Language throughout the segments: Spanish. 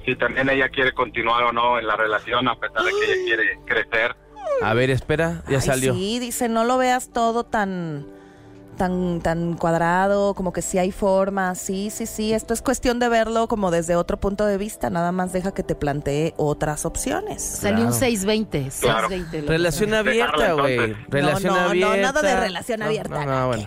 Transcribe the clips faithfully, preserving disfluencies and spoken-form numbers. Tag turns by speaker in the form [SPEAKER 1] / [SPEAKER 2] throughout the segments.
[SPEAKER 1] si también ella quiere continuar o no en la relación, a pesar de que ella quiere crecer.
[SPEAKER 2] A ver, espera, ya
[SPEAKER 3] Ay,
[SPEAKER 2] salió.
[SPEAKER 3] Sí, dice, no lo veas todo tan, tan, tan cuadrado, como que sí hay forma. Sí, sí, sí, esto es cuestión de verlo como desde otro punto de vista. Nada más deja que te plantee otras opciones.
[SPEAKER 4] Salió
[SPEAKER 2] Claro.
[SPEAKER 4] un seis veinte.
[SPEAKER 1] Claro.
[SPEAKER 4] seis veinte.
[SPEAKER 2] Relación abierta,
[SPEAKER 1] Dejarla,
[SPEAKER 2] güey.
[SPEAKER 1] entonces.
[SPEAKER 2] Relación
[SPEAKER 3] no, no,
[SPEAKER 2] abierta.
[SPEAKER 3] no, nada de relación
[SPEAKER 2] No,
[SPEAKER 3] abierta.
[SPEAKER 2] No, no, bueno.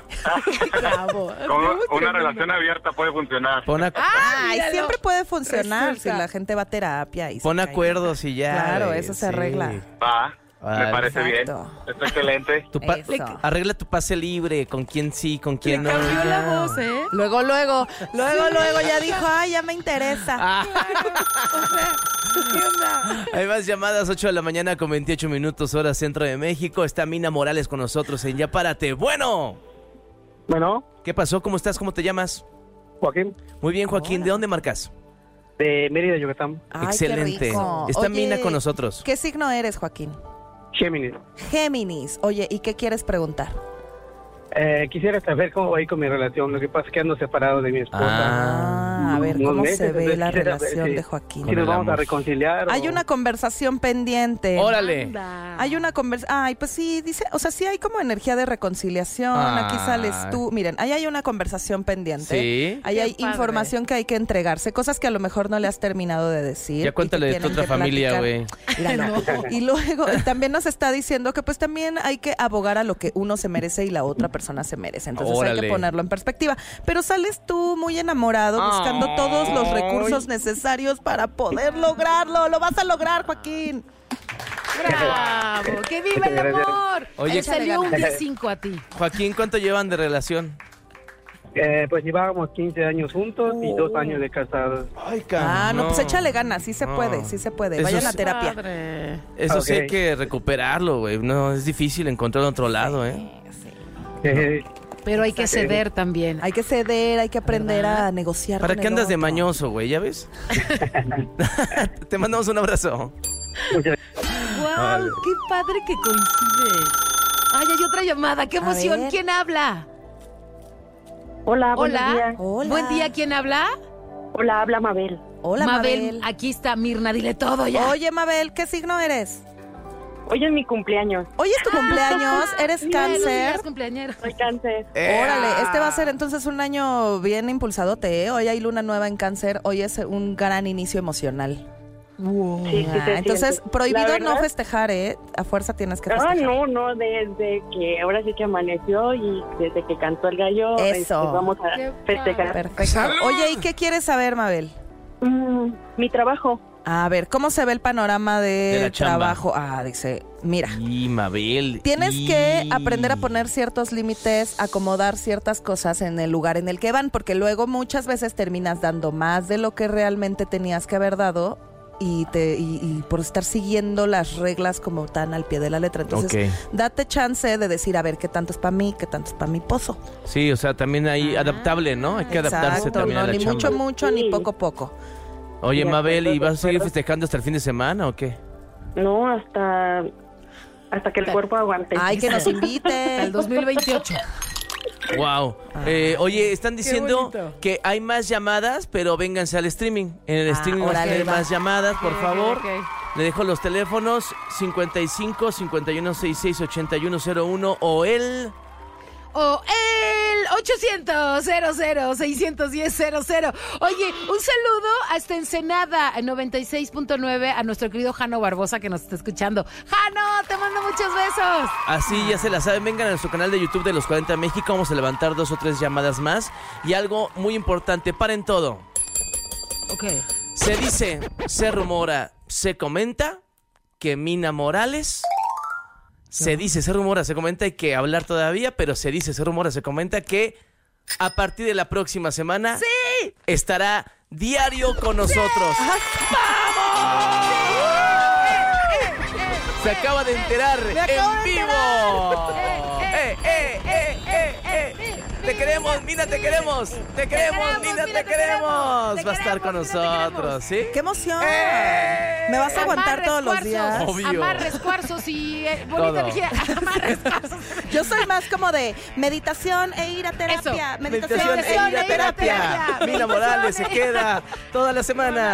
[SPEAKER 1] Con una relación abierta puede funcionar.
[SPEAKER 2] Pon, a-
[SPEAKER 3] Ay,
[SPEAKER 4] míralo.
[SPEAKER 3] siempre puede funcionar
[SPEAKER 4] Resulta.
[SPEAKER 3] si la gente va a terapia. Y se
[SPEAKER 2] pon
[SPEAKER 3] cae.
[SPEAKER 2] acuerdos y ya.
[SPEAKER 3] Claro,
[SPEAKER 2] güey,
[SPEAKER 3] eso se
[SPEAKER 2] sí.
[SPEAKER 3] arregla.
[SPEAKER 1] Va,
[SPEAKER 2] Vale.
[SPEAKER 1] me parece
[SPEAKER 3] Exacto.
[SPEAKER 1] bien. Está excelente.
[SPEAKER 2] Tu pa-
[SPEAKER 3] Eso.
[SPEAKER 2] Arregla tu pase libre, con quién sí, con quién no.
[SPEAKER 4] Cambió
[SPEAKER 2] ya.
[SPEAKER 4] la voz, ¿eh?
[SPEAKER 3] Luego, luego, luego, luego ya dijo, ay, ya me interesa.
[SPEAKER 2] Ah,
[SPEAKER 4] O sea, ¿qué onda?
[SPEAKER 2] hay más llamadas, ocho de la mañana con veintiocho minutos, hora centro de México. Está Mina Morales con nosotros en Ya Párate. Bueno,
[SPEAKER 5] Bueno,
[SPEAKER 2] ¿qué pasó? ¿Cómo estás? ¿Cómo te llamas?
[SPEAKER 5] Joaquín,
[SPEAKER 2] Muy bien, Joaquín. ¿De dónde marcas?
[SPEAKER 5] de Mérida, Yucatán.
[SPEAKER 3] Ay,
[SPEAKER 2] Excelente.
[SPEAKER 3] qué rico.
[SPEAKER 2] Está
[SPEAKER 3] Oye,
[SPEAKER 2] Mina con nosotros.
[SPEAKER 3] ¿Qué signo eres, Joaquín?
[SPEAKER 5] Géminis.
[SPEAKER 3] Géminis. Oye, ¿y qué quieres preguntar?
[SPEAKER 5] Eh, quisiera saber cómo va a ir con mi relación. Lo que pasa es que ando separado de mi esposa.
[SPEAKER 3] Ah, a ver,
[SPEAKER 5] unos
[SPEAKER 3] ¿cómo
[SPEAKER 5] meses,
[SPEAKER 3] se ve
[SPEAKER 5] entonces
[SPEAKER 3] la
[SPEAKER 5] quisiera
[SPEAKER 3] relación
[SPEAKER 5] saber si-
[SPEAKER 3] de Joaquín?
[SPEAKER 5] Si
[SPEAKER 2] Con
[SPEAKER 5] nos
[SPEAKER 2] el
[SPEAKER 5] vamos a
[SPEAKER 2] amor.
[SPEAKER 5] reconciliar.
[SPEAKER 3] Hay
[SPEAKER 5] o-
[SPEAKER 3] una conversación pendiente.
[SPEAKER 2] Órale.
[SPEAKER 4] Anda.
[SPEAKER 3] Hay una conversación. Ay, pues sí, dice, o sea, sí hay como energía de reconciliación. Aquí sales
[SPEAKER 2] Ay.
[SPEAKER 3] tú. Miren, ahí hay una conversación pendiente.
[SPEAKER 2] Sí.
[SPEAKER 3] Ahí
[SPEAKER 4] Qué
[SPEAKER 3] hay
[SPEAKER 4] padre.
[SPEAKER 3] información que hay que entregarse, cosas que a lo mejor no le has terminado de decir.
[SPEAKER 2] Ya
[SPEAKER 3] y
[SPEAKER 2] cuéntale
[SPEAKER 3] que
[SPEAKER 2] de tu
[SPEAKER 3] tienen
[SPEAKER 2] otra
[SPEAKER 3] que
[SPEAKER 2] familia,
[SPEAKER 3] platicar.
[SPEAKER 2] güey.
[SPEAKER 3] Míralo. Y luego y también nos está diciendo que pues también hay que abogar a lo que uno se merece y la otra persona se merece. Entonces hay
[SPEAKER 2] Órale.
[SPEAKER 3] que ponerlo en perspectiva. Pero sales tú muy enamorado, buscando
[SPEAKER 2] Ay.
[SPEAKER 3] todos los recursos necesarios para poder lograrlo. Lo vas a lograr, Joaquín.
[SPEAKER 4] ¡Bravo! ¡Que viva el amor!
[SPEAKER 2] Oye,
[SPEAKER 4] Oye, salió un diez cinco a ti.
[SPEAKER 2] Joaquín, ¿cuánto llevan de relación?
[SPEAKER 5] Eh, pues llevábamos quince años juntos y dos años de casados.
[SPEAKER 2] Ay,
[SPEAKER 3] Ah, no, pues échale ganas, sí se
[SPEAKER 2] No.
[SPEAKER 3] puede, sí se puede.
[SPEAKER 2] Eso
[SPEAKER 3] Vayan a
[SPEAKER 2] es-
[SPEAKER 3] terapia.
[SPEAKER 4] Padre.
[SPEAKER 2] Eso sí
[SPEAKER 5] Ok.
[SPEAKER 2] hay que recuperarlo, güey. No, es difícil encontrar otro lado, ¿eh?
[SPEAKER 5] Eh,
[SPEAKER 4] Pero hay que ceder también.
[SPEAKER 3] Hay que ceder, hay que aprender
[SPEAKER 4] ¿Verdad?
[SPEAKER 3] a negociar.
[SPEAKER 2] ¿Para
[SPEAKER 3] con
[SPEAKER 2] qué
[SPEAKER 3] el
[SPEAKER 2] andas de
[SPEAKER 3] otro.
[SPEAKER 2] mañoso, güey? ¿Ya ves? Te mandamos un abrazo.
[SPEAKER 5] muchas-
[SPEAKER 4] ¡Wow! ¡Qué padre que coincide! ¡Ay, hay otra llamada! ¡Qué
[SPEAKER 3] A
[SPEAKER 4] emoción!
[SPEAKER 3] ver.
[SPEAKER 4] ¿Quién habla?
[SPEAKER 6] Hola, buenos
[SPEAKER 4] Hola.
[SPEAKER 6] días.
[SPEAKER 3] Hola.
[SPEAKER 4] Buen día, ¿quién habla?
[SPEAKER 6] Hola, habla Mabel.
[SPEAKER 3] Hola, Mabel.
[SPEAKER 4] Aquí está Mirna, dile todo ya.
[SPEAKER 3] Oye, Mabel, ¿qué signo eres?
[SPEAKER 6] Hoy es mi cumpleaños.
[SPEAKER 3] Hoy es tu cumpleaños, eres
[SPEAKER 4] Buenos
[SPEAKER 3] cáncer.
[SPEAKER 4] días, cumpleañero.
[SPEAKER 6] Soy cáncer.
[SPEAKER 3] Órale, este va a ser entonces un año bien impulsadote, ¿eh? Hoy hay luna nueva en cáncer, hoy es un gran inicio emocional.
[SPEAKER 4] Wow.
[SPEAKER 6] Sí, sí,
[SPEAKER 3] Ah,
[SPEAKER 6] sí,
[SPEAKER 3] entonces,
[SPEAKER 6] sí.
[SPEAKER 3] prohibido
[SPEAKER 6] La
[SPEAKER 3] no
[SPEAKER 6] verdad-
[SPEAKER 3] festejar, ¿eh? A fuerza tienes que
[SPEAKER 6] Ah,
[SPEAKER 3] festejar.
[SPEAKER 6] no, no, desde que ahora sí que amaneció y desde que cantó el gallo,
[SPEAKER 3] Eso.
[SPEAKER 6] este, vamos a
[SPEAKER 4] Qué
[SPEAKER 6] festejar.
[SPEAKER 3] Perfecto. Oye, ¿y qué quieres saber, Mabel?
[SPEAKER 6] Mm, mi trabajo.
[SPEAKER 3] A ver, ¿cómo se ve el panorama de,
[SPEAKER 2] De la chamba.
[SPEAKER 3] trabajo? Ah, dice, mira,
[SPEAKER 2] Y Mabel.
[SPEAKER 3] tienes
[SPEAKER 2] y-
[SPEAKER 3] que aprender a poner ciertos límites, acomodar ciertas cosas en el lugar en el que van, porque luego muchas veces terminas dando más de lo que realmente tenías que haber dado y te y, y por estar siguiendo las reglas como tan al pie de la letra. Entonces,
[SPEAKER 2] Ok.
[SPEAKER 3] date chance de decir, a ver, qué tanto es para mí, qué tanto es para mi pozo.
[SPEAKER 2] Sí, o sea, también hay adaptable, ¿no? Hay que adaptarse
[SPEAKER 3] Exacto,
[SPEAKER 2] también
[SPEAKER 3] no,
[SPEAKER 2] a la
[SPEAKER 3] ni
[SPEAKER 2] chamba.
[SPEAKER 3] mucho, mucho, ni
[SPEAKER 6] Sí.
[SPEAKER 3] poco, poco.
[SPEAKER 2] Oye,
[SPEAKER 6] De
[SPEAKER 2] Mabel,
[SPEAKER 6] acuerdo,
[SPEAKER 2] ¿y vas a
[SPEAKER 6] de
[SPEAKER 2] seguir
[SPEAKER 6] acuerdo.
[SPEAKER 2] festejando hasta el fin de semana o qué?
[SPEAKER 6] No, hasta hasta que el cuerpo aguante.
[SPEAKER 3] Ay, que nos
[SPEAKER 4] El
[SPEAKER 3] invite.
[SPEAKER 4] dos mil veintiocho.
[SPEAKER 2] Wow. Eh, oye, están diciendo
[SPEAKER 4] bonito.
[SPEAKER 2] que hay más llamadas, pero vénganse al streaming. En el
[SPEAKER 3] Ah,
[SPEAKER 2] streaming va a
[SPEAKER 3] órale,
[SPEAKER 2] tener
[SPEAKER 3] va.
[SPEAKER 2] más llamadas, por
[SPEAKER 4] Ok,
[SPEAKER 2] favor.
[SPEAKER 4] ok, ok.
[SPEAKER 2] Le dejo los teléfonos cincuenta y cinco, cincuenta y uno sesenta y seis, ochenta y uno cero uno o el...
[SPEAKER 4] O el ochocientos, cero cero, seiscientos diez, cero cero. Oye, un saludo hasta Ensenada, en noventa y seis punto nueve, a nuestro querido Jano Barbosa que nos está escuchando. Jano, te mando muchos besos.
[SPEAKER 2] Así ya se la saben, vengan a nuestro canal de YouTube de Los cuarenta México, vamos a levantar dos o tres llamadas más. Y algo muy importante, paren todo.
[SPEAKER 4] Ok.
[SPEAKER 2] Se dice, se rumora, se comenta que Mina Morales... Se dice, se rumora, se comenta, hay que hablar todavía, pero se dice, se rumora, se comenta que a partir de la próxima semana
[SPEAKER 4] ¡Sí!
[SPEAKER 2] estará diario con nosotros. Se acaba de enterar en vivo. ¡Eh, eh, eh, eh, eh! Te queremos, Mina, te queremos. Te queremos, Mina, te queremos. Va a estar con nosotros, ¿sí?
[SPEAKER 3] ¡Qué emoción!
[SPEAKER 2] ¡Eh!
[SPEAKER 3] ¿Me vas a aguantar
[SPEAKER 4] Amarres,
[SPEAKER 3] todos los
[SPEAKER 4] cuarzos,
[SPEAKER 3] días?
[SPEAKER 2] Obvio.
[SPEAKER 4] Amarres, cuarzos y eh, bonita
[SPEAKER 2] Todo.
[SPEAKER 4] energía. Amarres, cuarzos.
[SPEAKER 3] Yo soy más como de meditación e ir a terapia.
[SPEAKER 4] Eso.
[SPEAKER 2] Meditación e ir a
[SPEAKER 4] Meditación e ir a
[SPEAKER 2] terapia.
[SPEAKER 4] terapia.
[SPEAKER 2] Mina Morales se queda toda la semana.